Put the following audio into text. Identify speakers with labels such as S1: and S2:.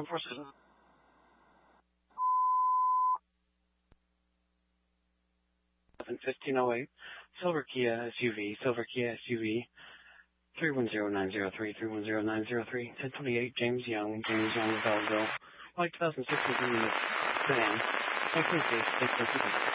S1: 147. 1508. Silver Kia SUV. 310903. 1028. James Young, Belleville. Like 2016 sedan. 2026.